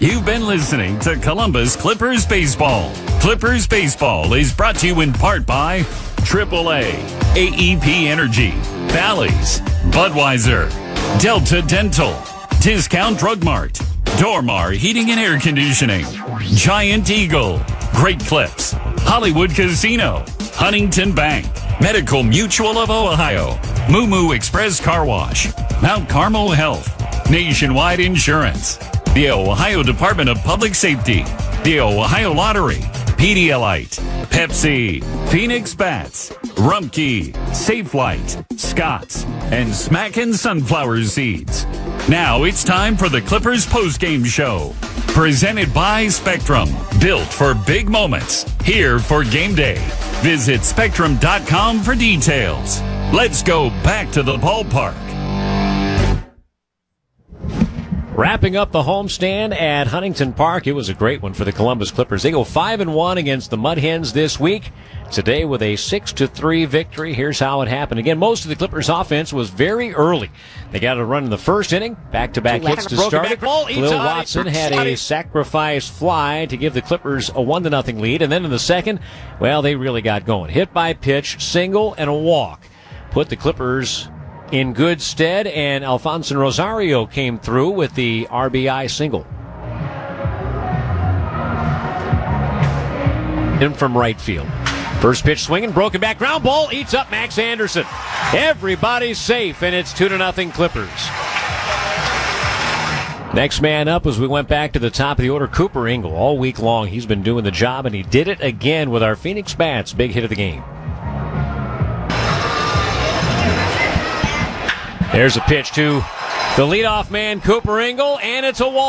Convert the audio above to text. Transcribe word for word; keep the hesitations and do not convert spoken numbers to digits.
You've been listening to Columbus Clippers Baseball. Clippers Baseball is brought to you in part by triple A, A E P Energy, Bally's, Budweiser, Delta Dental, Discount Drug Mart, Dormar Heating and Air Conditioning, Giant Eagle, Great Clips, Hollywood Casino, Huntington Bank, Medical Mutual of Ohio, Moo Moo Express Car Wash, Mount Carmel Health, Nationwide Insurance, the Ohio Department of Public Safety, the Ohio Lottery, Pedialyte, Pepsi, Phoenix Bats, Rumpke, Safelite, Scott's, and Smackin' Sunflower Seeds. Now it's time for the Clippers postgame show. Presented by Spectrum. Built for big moments. Here for game day. Visit Spectrum dot com for details. Let's go back to the ballpark. Wrapping up the homestand at Huntington Park, it was a great one for the Columbus Clippers. They go five and one against the Mud Hens this week. Today with a six to three victory. Here's how it happened. Again, most of the Clippers offense was very early. They got a run in the first inning, back-to-back hits to start it. Khalil Watson had a sacrifice fly to give the Clippers a one to nothing lead. And then in the second, well, they really got going. Hit by pitch, single, and a walk. Put the Clippers in good stead, and Alfonso Rosario came through with the R B I single. In from right field. First pitch swinging, broken back, ground ball, eats up Max Anderson. Everybody's safe, and it's two to nothing Clippers. Next man up as we went back to the top of the order, Cooper Ingle. All week long he's been doing the job, and he did it again with our Phoenix Bats. Big hit of the game. There's a pitch to the leadoff man, Cooper Ingle, and it's a wall.